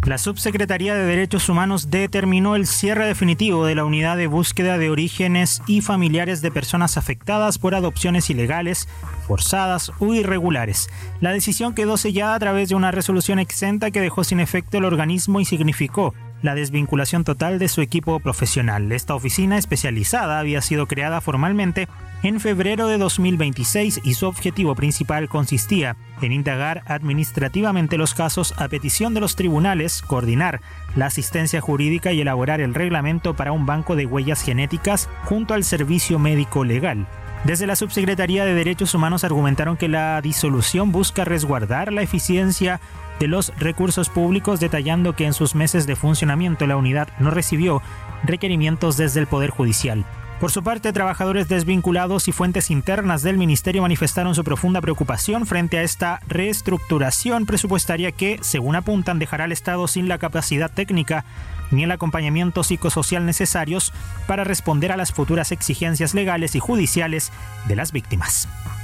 La Subsecretaría de Derechos Humanos determinó el cierre definitivo de la unidad de búsqueda de orígenes y familiares de personas afectadas por adopciones ilegales, forzadas o irregulares. La decisión quedó sellada a través de una resolución exenta que dejó sin efecto el organismo y significó la desvinculación total de su equipo profesional. Esta oficina especializada había sido creada formalmente en febrero de 2026 y su objetivo principal consistía en indagar administrativamente los casos a petición de los tribunales, coordinar la asistencia jurídica y elaborar el reglamento para un banco de huellas genéticas junto al servicio médico legal. Desde la Subsecretaría de Derechos Humanos argumentaron que la disolución busca resguardar la eficiencia de los recursos públicos, detallando que en sus meses de funcionamiento la unidad no recibió requerimientos desde el Poder Judicial. Por su parte, trabajadores desvinculados y fuentes internas del ministerio manifestaron su profunda preocupación frente a esta reestructuración presupuestaria que, según apuntan, dejará al Estado sin la capacidad técnica ni el acompañamiento psicosocial necesarios para responder a las futuras exigencias legales y judiciales de las víctimas.